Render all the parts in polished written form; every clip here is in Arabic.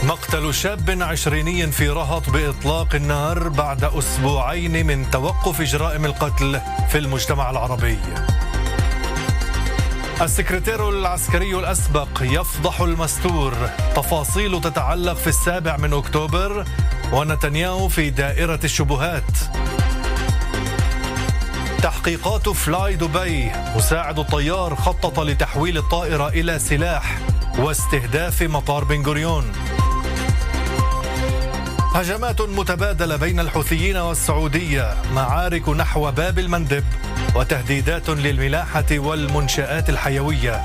مقتل شاب عشريني في رهط بإطلاق النار بعد أسبوعين من توقف جرائم القتل في المجتمع العربي. السكرتير العسكري الأسبق يفضح المستور، تفاصيل تتعلق في 7 أكتوبر، ونتنياهو في دائرة الشبهات. تحقيقات فلاي دبي، مساعد الطيار خطط لتحويل الطائرة إلى سلاح واستهداف مطار بن غوريون. هجمات متبادلة بين الحوثيين والسعودية، معارك نحو باب المندب، وتهديدات للملاحة والمنشآت الحيوية.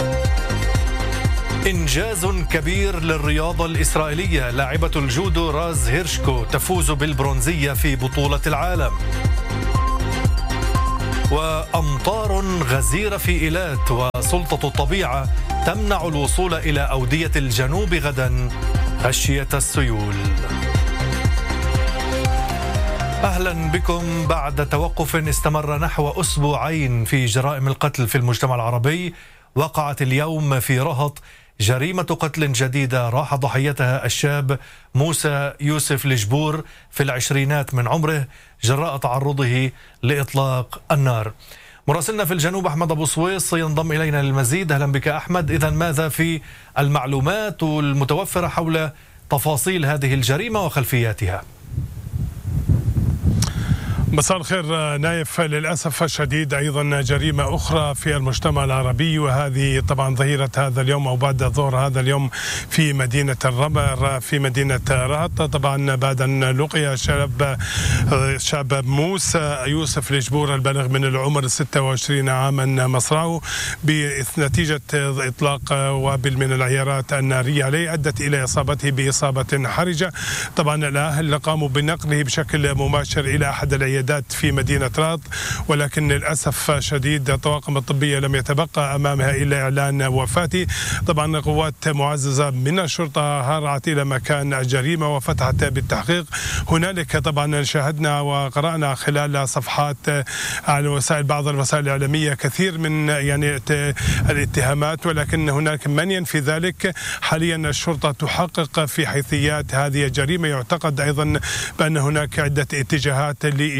إنجاز كبير للرياضة الإسرائيلية، لاعبة الجودو راز هيرشكو تفوز بالبرونزية في بطولة العالم. وأمطار غزيرة في إيلات، وسلطة الطبيعة تمنع الوصول إلى أودية الجنوب غدا خشية السيول. أهلا بكم. بعد توقف استمر نحو أسبوعين في جرائم القتل في المجتمع العربي، وقعت اليوم في رهط جريمة قتل جديدة راح ضحيتها الشاب موسى يوسف الجبور في العشرينات من عمره جراء تعرضه لإطلاق النار. مراسلنا في الجنوب أحمد أبو سويس ينضم إلينا للمزيد. أهلا بك أحمد. إذن ماذا في المعلومات المتوفرة حول تفاصيل هذه الجريمة وخلفياتها؟ مساء الخير نايف. للأسف الشديد أيضا جريمة أخرى في المجتمع العربي، وهذه طبعا ظهيرة هذا اليوم أو بعد ظهر هذا اليوم في مدينة الرمر في مدينة رهط. طبعا بعد أن لقي شاب موسى يوسف الجبور البالغ من العمر 26 عاما مصرعه بنتيجة إطلاق وابل من العيارات النارية عليه أدت إلى إصابته بإصابة حرجة. طبعا الأهل قاموا بنقله بشكل مباشر إلى أحد العيادات في مدينة رهط، ولكن للأسف شديد الطواقم الطبية لم يتبقى أمامها إلا إعلان وفاته. طبعا قوات معززة من الشرطة هرعت إلى مكان الجريمة وفتحت بالتحقيق. هنالك طبعا شاهدنا وقرأنا خلال صفحات على بعض الوسائل الإعلامية كثير من الاتهامات، ولكن هناك من ينفي ذلك. حاليا الشرطة تحقق في حيثيات هذه الجريمة. يعتقد أيضا بأن هناك عدة اتجاهات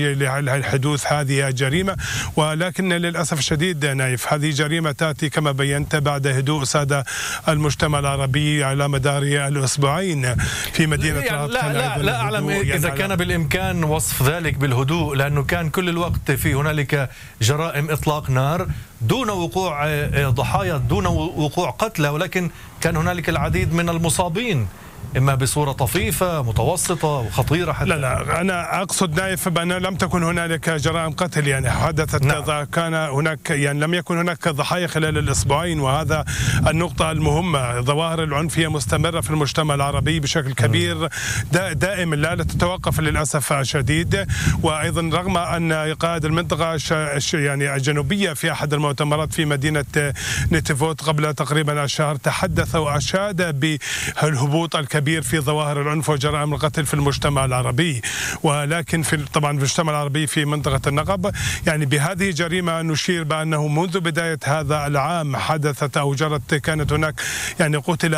لحدوث هذه الجريمة، ولكن للأسف الشديد نايف هذه جريمة تأتي كما بينت بعد هدوء ساد المجتمع العربي على مدار الأسبوعين في مدينة رهط. لا أعلم إذا كان بالإمكان وصف ذلك بالهدوء، لأنه كان كل الوقت في هنالك جرائم إطلاق نار دون وقوع ضحايا، دون وقوع قتلى، ولكن كان هنالك العديد من المصابين، إما بصورة طفيفة متوسطة وخطيرة حتى. لا أنا أقصد نايف بأن لم تكن هنالك جرائم قتل يعني حدثت. نعم. كان هناك يعني لم يكن هناك ضحايا خلال الأسبوعين، وهذا النقطة المهمة. ظواهر العنف هي مستمرة في المجتمع العربي بشكل كبير دائما لا تتوقف للأسف الشديد. وأيضا رغم أن قائد المنطقة يعني الجنوبية في أحد المؤتمرات في مدينة نيتيفوت قبل تقريبا شهر تحدث وأشاد بالهبوط الكبير في ظواهر العنف وجرائم القتل في المجتمع العربي، ولكن طبعا في المجتمع العربي في منطقة النقب يعني بهذه جريمة نشير بأنه منذ بداية هذا العام حدثت أو جرت، كانت هناك يعني قتل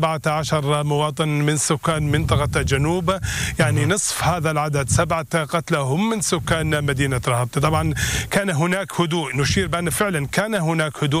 14 مواطن من سكان منطقة الجنوب، يعني نصف هذا العدد 7 قتلى هم من سكان مدينة رهط. طبعا كان هناك هدوء، نشير بأن فعلا كان هناك هدوء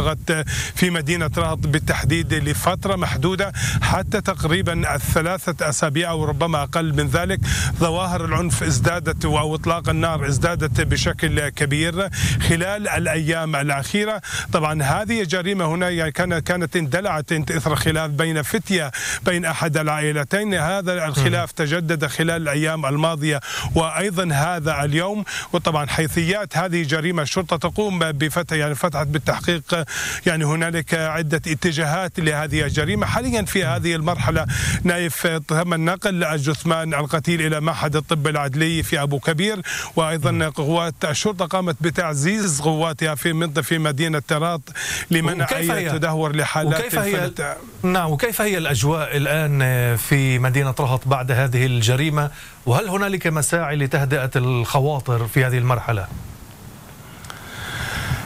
في مدينة رهط بالتحديد لفترة محدودة حتى تقريبا 3 أسابيع أو ربما أقل من ذلك. ظواهر العنف ازدادت أو إطلاق النار ازدادت بشكل كبير خلال الأيام الأخيرة. طبعا هذه الجريمة هنا يعني كانت اندلعت إثر خلاف بين فتية بين أحد العائلتين. هذا الخلاف تجدد خلال الأيام الماضية وأيضا هذا اليوم. وطبعا حيثيات هذه الجريمة الشرطة تقوم فتحت بالتحقيق. يعني هنالك عدة اتجاهات لهذه الجريمة. حاليا في هذه المرحلة نايف تم نقل الجثمان القتيل إلى معهد الطب العدلي في أبو كبير، وأيضا قوات الشرطة قامت بتعزيز قواتها في مدينة رهط لمنع أي تدهور لحالات الفلت. نعم، وكيف هي الأجواء الآن في مدينة رهط بعد هذه الجريمة، وهل هنالك مساعي لتهدئة الخواطر في هذه المرحلة؟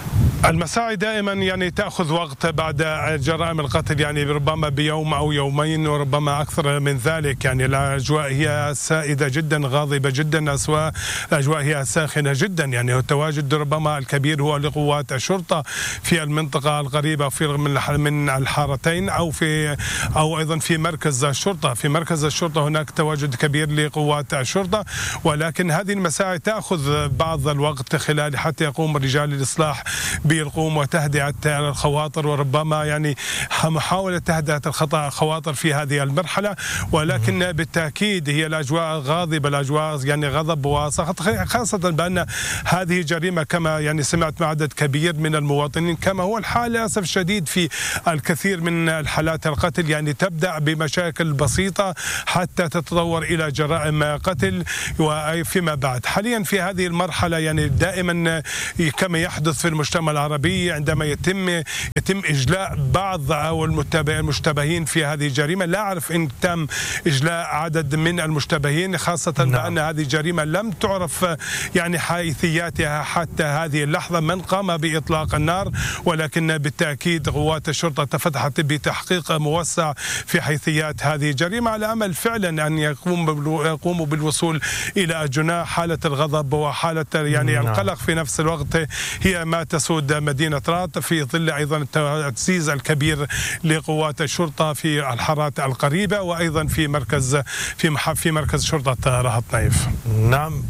المساعي دائما يعني تأخذ وقت بعد جرائم القتل، يعني ربما بيوم أو يومين وربما أكثر من ذلك. يعني الأجواء هي سائدة جدا، غاضبة جدا، الأجواء هي ساخنة جدا. يعني التواجد ربما الكبير هو لقوات الشرطة في المنطقة القريبة من الحارتين أو أيضا في مركز الشرطة. في مركز الشرطة هناك تواجد كبير لقوات الشرطة، ولكن هذه المساعي تأخذ بعض الوقت خلال حتى يقوم رجال الإصلاح بالقوم وتهدئة الخواطر، وربما يعني محاولة تهدئة الخواطر في هذه المرحلة. ولكن بالتأكيد هي الأجواء غاضبة، الأجواء يعني غضب وسخط، خاصة بأن هذه جريمة كما يعني سمعت مع عدد كبير من المواطنين، كما هو الحال للأسف الشديد في الكثير من الحالات القتل. يعني تبدأ بمشاكل بسيطة حتى تتطور إلى جرائم قتل وفيما بعد. حاليا في هذه المرحلة يعني دائما كما يحدث في المجتمع العربي عندما يتم إجلاء بعض أو المشتبهين في هذه الجريمة. لا أعرف إن تم إجلاء عدد من المشتبهين، خاصة بأن هذه الجريمة لم تعرف يعني حيثياتها حتى هذه اللحظة، من قام بإطلاق النار. ولكن بالتأكيد قوات الشرطة تفتحت بتحقيق موسع في حيثيات هذه الجريمة، على أمل فعلا أن يقوموا بالوصول إلى جناح حالة الغضب وحالة يعني القلق في نفس الوقت هي ما تسود مدينة رهط، في ظل أيضا التعزيز الكبير لقوات الشرطة في الحارات القريبة، وأيضا في مركز شرطة رهط نايف. نعم،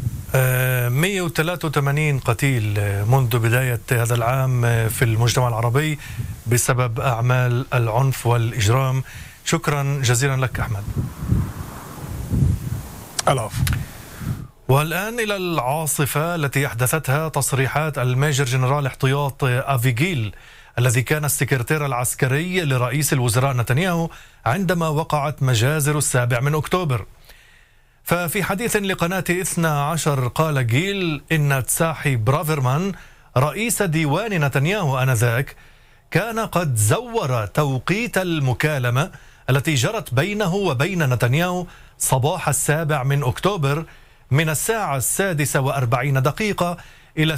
183 قتيل منذ بداية هذا العام في المجتمع العربي بسبب أعمال العنف والإجرام. شكرا جزيلا لك أحمد. العفو. والآن إلى العاصفة التي أحدثتها تصريحات الميجر جنرال احتياط أفيغيل الذي كان السكرتير العسكري لرئيس الوزراء نتنياهو عندما وقعت مجازر 7 أكتوبر. ففي حديث لقناة 12 قال جيل إن تساحي برافرمان رئيس ديوان نتنياهو آنذاك كان قد زور توقيت المكالمة التي جرت بينه وبين نتنياهو صباح 7 أكتوبر من الساعة 6:40 إلى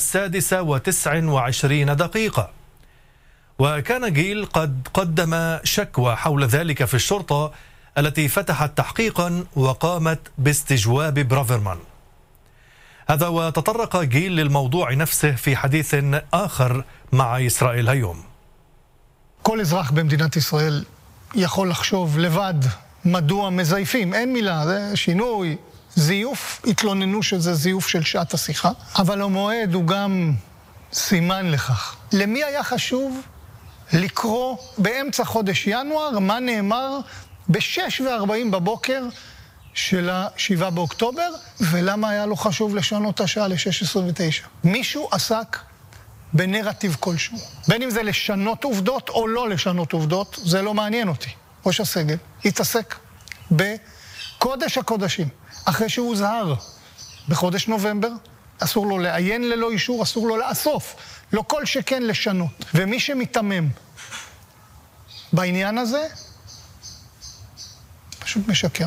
6:29. وكان جيل قد قدم شكوى حول ذلك في الشرطة التي فتحت تحقيقا وقامت باستجواب برافرمان. هذا وتطرق جيل للموضوع نفسه في حديث آخر مع ישראל היום. כל אזרח במדינת ישראל יכול לחשוב לבד מדוע מזייפים, אין מילה, זה שינוי, זיוף, התלוננו שזה זיוף של שעת השיחה, אבל המועד הוא גם סימן לכך. למי היה חשוב לקרוא באמצע חודש ינואר מה נאמר ב-6:40 בבוקר של 7 באוקטובר, ולמה היה לו חשוב לשנות השעה ל-6:29? מישהו עסק בנרטיב כלשהו. בין אם זה לשנות עובדות או לא לשנות עובדות, זה לא מעניין אותי. ראש הסגל התעסק בקודש הקודשים. אחרי שהוא הוזהר בחודש נובמבר, אסור לו לעיין ללא אישור, אסור לו לאסוף, לא כל שכן לשנות. ומי שמתמם בעניין הזה, פשוט משקר.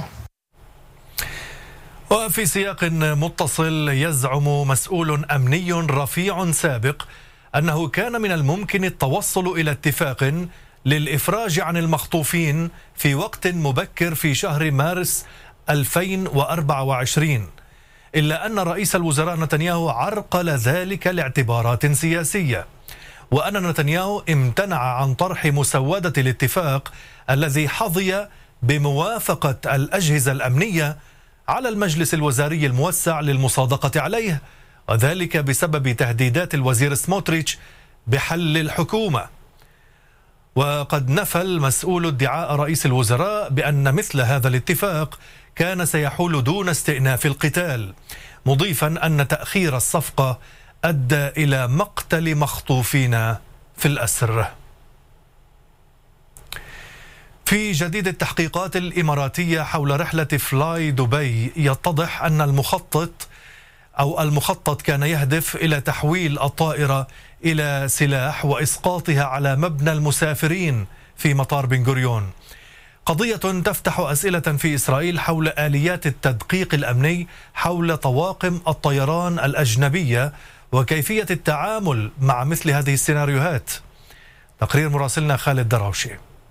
وفي سياق متصل يزعم مسؤول أمني رفيع سابق أنه كان من الممكن التوصل إلى اتفاق للإفراج عن المخطوفين في وقت مبكر في شهر مارس 2024، إلا أن رئيس الوزراء نتنياهو عرقل ذلك لاعتبارات سياسية، وأن نتنياهو امتنع عن طرح مسودة الاتفاق الذي حظي بموافقة الأجهزة الأمنية على المجلس الوزاري الموسع للمصادقة عليه، وذلك بسبب تهديدات الوزير سموتريتش بحل الحكومة. وقد نفى المسؤول ادعاء رئيس الوزراء بأن مثل هذا الاتفاق كان سيحول دون استئناف القتال، مضيفا أن تأخير الصفقة أدى إلى مقتل مخطوفين في الأسر. في جديد التحقيقات الإماراتية حول رحلة فلاي دبي يتضح أن المخطط كان يهدف إلى تحويل الطائرة إلى سلاح وإسقاطها على مبنى المسافرين في مطار بن غوريون. قضية تفتح أسئلة في إسرائيل حول آليات التدقيق الأمني حول طواقم الطيران الأجنبية وكيفية التعامل مع مثل هذه السيناريوهات. تقرير مراسلنا خالد دراوشي.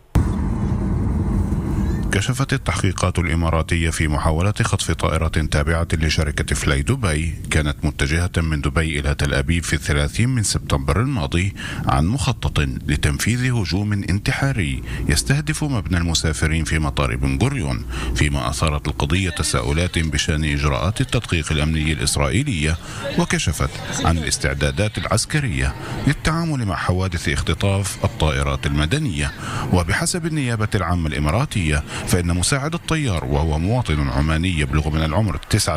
كشفت التحقيقات الإماراتية في محاولة خطف طائرة تابعة لشركة فلاي دبي كانت متجهة من دبي إلى تل أبيب في 30 من سبتمبر الماضي عن مخطط لتنفيذ هجوم انتحاري يستهدف مبنى المسافرين في مطار بن غوريون، فيما أثارت القضية تساؤلات بشأن إجراءات التدقيق الأمني الإسرائيلية، وكشفت عن الاستعدادات العسكرية للتعامل مع حوادث اختطاف الطائرات المدنية. وبحسب النيابة العامة الإماراتية فإن مساعد الطيار وهو مواطن عماني يبلغ من العمر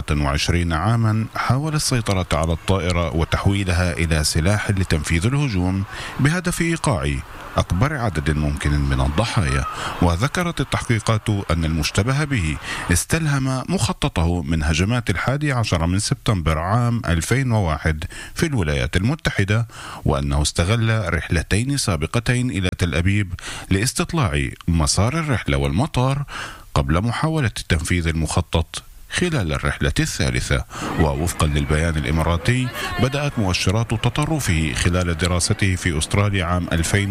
29 عاما حاول السيطرة على الطائرة وتحويلها إلى سلاح لتنفيذ الهجوم بهدف إيقاع أكبر عدد ممكن من الضحايا. وذكرت التحقيقات أن المشتبه به استلهم مخططه من هجمات 11 من سبتمبر عام 2001 في الولايات المتحدة، وأنه استغل رحلتين سابقتين إلى تل أبيب لاستطلاع مسار الرحلة والمطار قبل محاولة تنفيذ المخطط خلال الرحلة الثالثة. ووفقا للبيان الإماراتي بدأت مؤشرات تطرفه خلال دراسته في أستراليا عام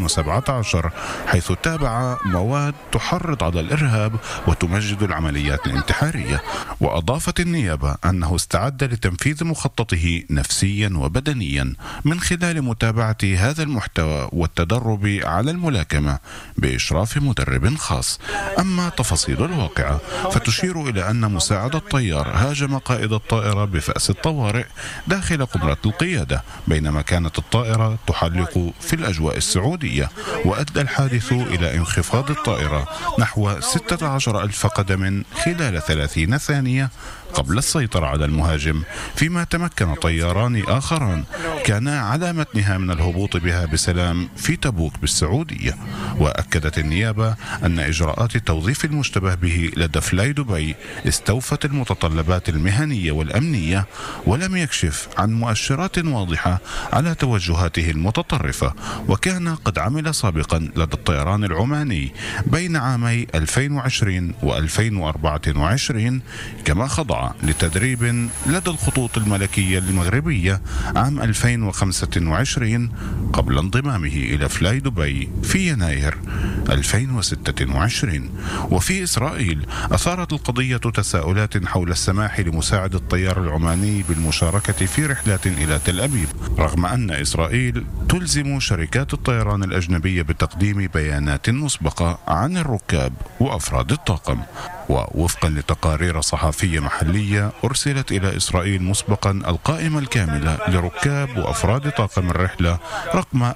2017، حيث تابع مواد تحرض على الإرهاب وتمجد العمليات الانتحارية. وأضافت النيابة أنه استعد لتنفيذ مخططه نفسيا وبدنيا من خلال متابعة هذا المحتوى والتدرب على الملاكمة بإشراف مدرب خاص. أما تفاصيل الواقعة فتشير إلى أن مساعد الطيار هاجم قائد الطائرة بفأس الطوارئ داخل قمرة القيادة بينما كانت الطائرة تحلق في الأجواء السعودية، وأدى الحادث إلى انخفاض الطائرة نحو 16,000 قدم خلال 30 ثانية قبل السيطرة على المهاجم، فيما تمكن طياران آخران كانا على متنها من الهبوط بها بسلام في تبوك بالسعودية. وأكدت النيابة أن إجراءات توظيف المشتبه به لدى فلاي دبي استوفت المتطلبات المهنية والأمنية، ولم يكشف عن مؤشرات واضحة على توجهاته المتطرفة، وكان قد عمل سابقا لدى الطيران العماني بين عامي 2020 و2024، كما خضع لتدريب لدى الخطوط الملكية المغربية عام 2025 قبل انضمامه إلى فلاي دبي في يناير 2026. وفي إسرائيل أثارت القضية تساؤلات حول السماح لمساعد الطيار العماني بالمشاركة في رحلات إلى تل أبيب، رغم أن إسرائيل تلزم شركات الطيران الأجنبية بتقديم بيانات مسبقة عن الركاب وأفراد الطاقم. ووفقا لتقارير صحفية محلية أرسلت إلى إسرائيل مسبقا القائمة الكاملة لركاب وأفراد طاقم الرحلة رقم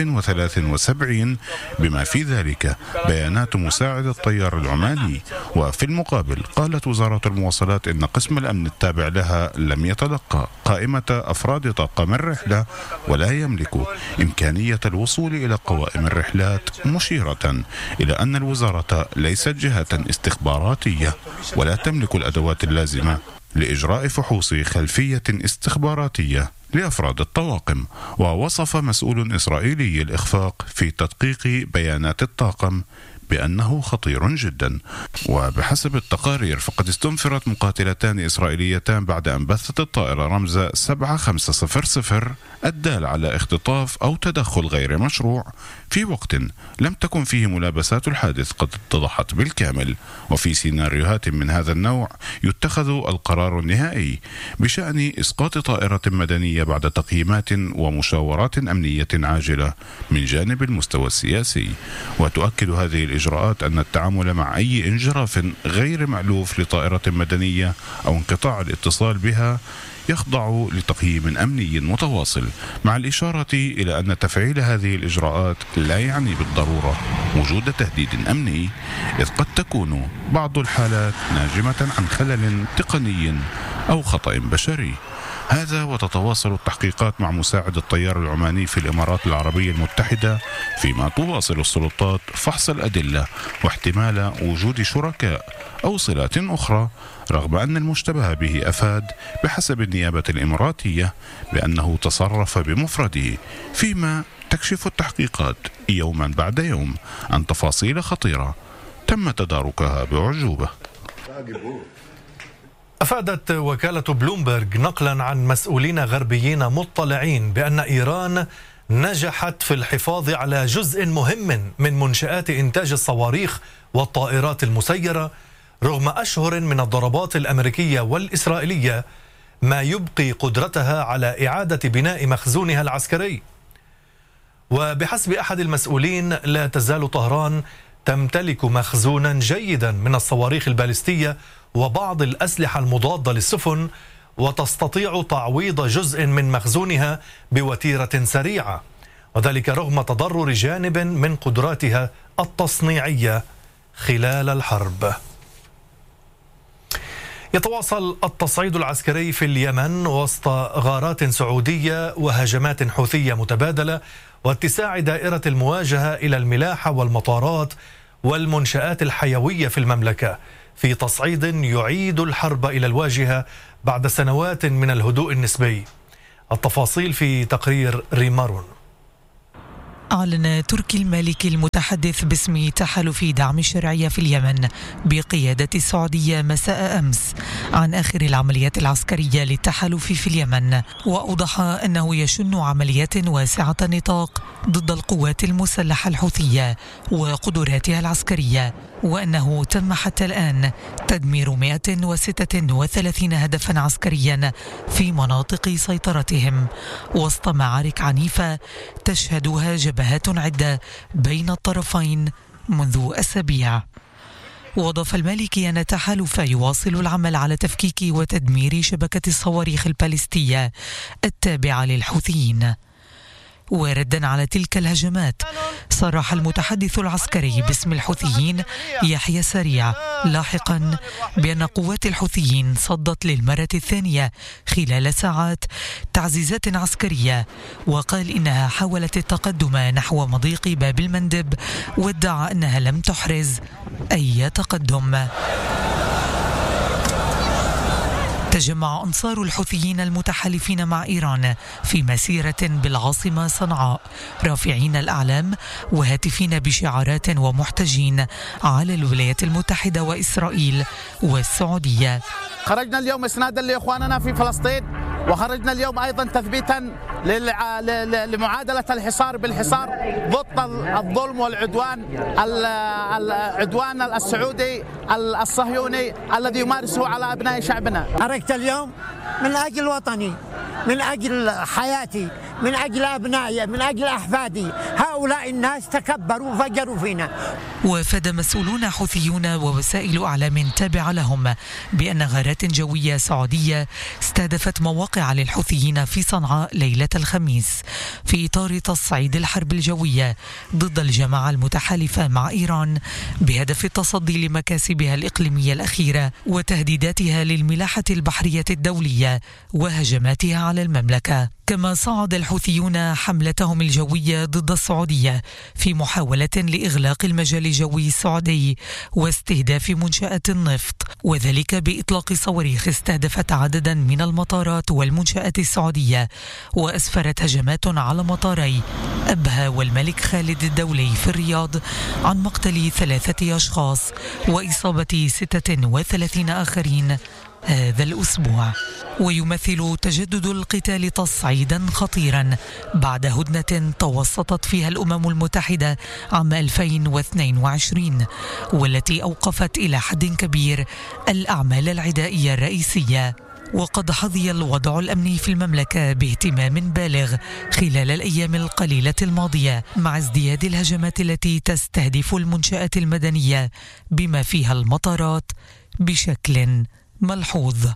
1073 بما في ذلك بيانات مساعد الطيار العماني. وفي المقابل قالت وزارة المواصلات إن قسم الأمن التابع لها لم يتلقى قائمة أفراد طاقم الرحلة ولا يملك إمكانية الوصول إلى قوائم الرحلات، مشيرة إلى أن الوزارة ليست جهة استخباراتية ولا تملك الأدوات اللازمة لإجراء فحوص خلفية استخباراتية لأفراد الطواقم. ووصف مسؤول إسرائيلي الإخفاق في تدقيق بيانات الطاقم بأنه خطير جدا. وبحسب التقارير فقد استنفرت مقاتلتان إسرائيليتان بعد أن بثت الطائرة رمز 7500 الدال على اختطاف أو تدخل غير مشروع في وقت لم تكن فيه ملابسات الحادث قد اتضحت بالكامل. وفي سيناريوهات من هذا النوع يتخذ القرار النهائي بشأن إسقاط طائرة مدنية بعد تقييمات ومشاورات أمنية عاجلة من جانب المستوى السياسي. وتؤكد هذه الإجراءات أن التعامل مع أي انجراف غير مألوف لطائرة مدنية أو انقطاع الاتصال بها يخضع لتقييم أمني متواصل، مع الإشارة إلى أن تفعيل هذه الإجراءات لا يعني بالضرورة وجود تهديد أمني، إذ قد تكون بعض الحالات ناجمة عن خلل تقني أو خطأ بشري. هذا وتتواصل التحقيقات مع مساعد الطيار العماني في الإمارات العربية المتحدة، فيما تواصل السلطات فحص الأدلة واحتمال وجود شركاء أو صلات أخرى، رغم أن المشتبه به أفاد بحسب النيابة الإماراتية بأنه تصرف بمفرده، فيما تكشف التحقيقات يوما بعد يوم عن تفاصيل خطيرة تم تداركها بأعجوبة. أفادت وكالة بلومبرغ نقلا عن مسؤولين غربيين مطلعين بأن إيران نجحت في الحفاظ على جزء مهم من منشآت إنتاج الصواريخ والطائرات المسيرة رغم أشهر من الضربات الأمريكية والإسرائيلية، ما يبقي قدرتها على إعادة بناء مخزونها العسكري. وبحسب أحد المسؤولين لا تزال طهران تمتلك مخزونا جيدا من الصواريخ البالستية وبعض الأسلحة المضادة للسفن، وتستطيع تعويض جزء من مخزونها بوتيرة سريعة، وذلك رغم تضرر جانب من قدراتها التصنيعية خلال الحرب. يتواصل التصعيد العسكري في اليمن وسط غارات سعودية وهجمات حوثية متبادلة واتساع دائرة المواجهة إلى الملاحة والمطارات والمنشآت الحيوية في المملكة، في تصعيد يعيد الحرب إلى الواجهة بعد سنوات من الهدوء النسبي. التفاصيل في تقرير ريمارون. أعلن تركي المالكي المتحدث باسم تحالف دعم الشرعية في اليمن بقيادة السعودية مساء أمس عن آخر العمليات العسكرية للتحالف في اليمن، وأوضح أنه يشن عمليات واسعة النطاق ضد القوات المسلحة الحوثية وقدراتها العسكرية، وأنه تم حتى الآن تدمير 136 هدفا عسكريا في مناطق سيطرتهم وسط معارك عنيفة تشهدها جبهات عدة بين الطرفين منذ أسابيع. وأضاف المالكي أن التحالف يواصل العمل على تفكيك وتدمير شبكة الصواريخ البالستية التابعة للحوثيين. وردا على تلك الهجمات، صرح المتحدث العسكري باسم الحوثيين يحيى سريع لاحقا بأن قوات الحوثيين صدت للمرة الثانية خلال ساعات تعزيزات عسكرية، وقال إنها حاولت التقدم نحو مضيق باب المندب، وادعى أنها لم تحرز أي تقدم. تجمع أنصار الحوثيين المتحالفين مع إيران في مسيرة بالعاصمة صنعاء، رافعين الأعلام وهاتفين بشعارات ومحتجين على الولايات المتحدة وإسرائيل والسعودية. خرجنا اليوم إسنادا لإخواننا في فلسطين، وخرجنا اليوم أيضا تثبيتا لمعادلة الحصار بالحصار ضد الظلم والعدوان، العدوان السعودي الصهيوني الذي يمارسه على أبناء شعبنا. خرجت اليوم من أجل وطني، من أجل حياتي، من أجل أبنائي، من أجل أحفادي. هؤلاء الناس تكبروا وفجروا فينا. وفاد مسؤولون حوثيون ووسائل أعلام تابعة لهم بأن غارات جوية سعودية استهدفت مواقع للحوثيين في صنعاء ليلة الخميس في إطار تصعيد الحرب الجوية ضد الجماعة المتحالفة مع إيران بهدف التصدي لمكاسبها الإقليمية الأخيرة وتهديداتها للملاحة البحرية الدولية وهجماتها على المملكة. كما صعد الحوثيون حملتهم الجوية ضد السعودية في محاولة لإغلاق المجال الجوي السعودي واستهداف منشآت النفط، وذلك بإطلاق صواريخ استهدفت عددا من المطارات والمنشآت السعودية، وأسفرت هجمات على مطاري أبها والملك خالد الدولي في الرياض عن مقتل 3 أشخاص وإصابة 36 آخرين هذا الأسبوع. ويمثل تجدد القتال تصعيدا خطيرا بعد هدنة توسطت فيها الأمم المتحدة عام 2022 والتي أوقفت إلى حد كبير الأعمال العدائية الرئيسية. وقد حظي الوضع الأمني في المملكة باهتمام بالغ خلال الأيام القليلة الماضية مع ازدياد الهجمات التي تستهدف المنشآت المدنية بما فيها المطارات بشكل ملحوظ.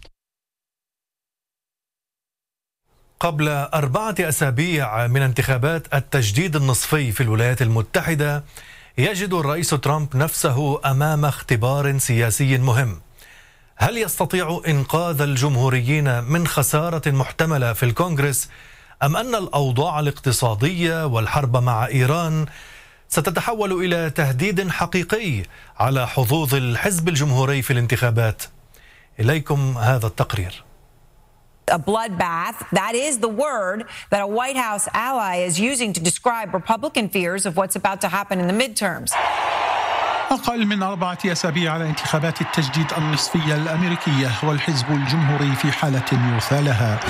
قبل 4 أسابيع من انتخابات التجديد النصفي في الولايات المتحدة، يجد الرئيس ترامب نفسه أمام اختبار سياسي مهم. هل يستطيع إنقاذ الجمهوريين من خسارة محتملة في الكونغرس، أم أن الأوضاع الاقتصادية والحرب مع إيران ستتحول إلى تهديد حقيقي على حظوظ الحزب الجمهوري في الانتخابات؟ إليكم هذا التقرير. A bloodbath, that is the word that a White House ally is using to describe Republican fears of what's about to happen in the midterms. أقل من 4 أسابيع على انتخابات التجديد النصفية الأمريكية، والحزب الجمهوري في حالة يرثى لها.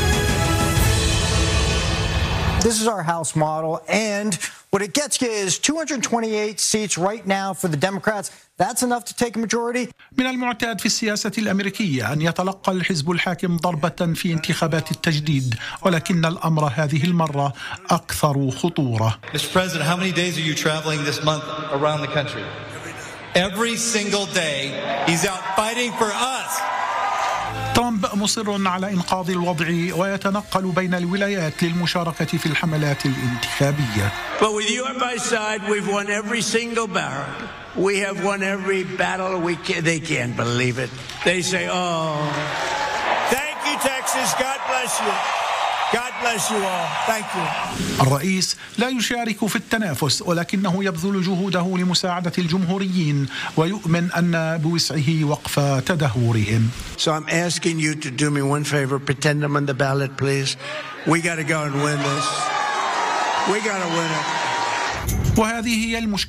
This is our House model, and what it gets you is 228 seats right now for the Democrats. That's enough to take a majority. من المعتاد في السياسة الأمريكية أن يتلقى الحزب الحاكم ضربة في انتخابات التجديد، ولكن الأمر هذه المرة أكثر خطورة. Mr. President, how many days are you traveling this month around the country? Every single day he's out fighting for us. ترامب مصر على إنقاذ الوضع ويتنقل بين الولايات للمشاركة في الحملات الانتخابية. But with you on my side, we've won every single battle. We have won every battle. They can't believe it. They say, "Oh, thank you, Texas. God bless you. God bless you all. Thank you." الرئيس لا يشارك في التنافس، ولكنه يبذل جهوده لمساعدة الجمهوريين ويؤمن أن بوسعه وقف تدهورهم. So I'm asking you to do me one favor. Pretend I'm on the ballot, please. We got to go and win this. We got to win it. وهذه هي المشكلة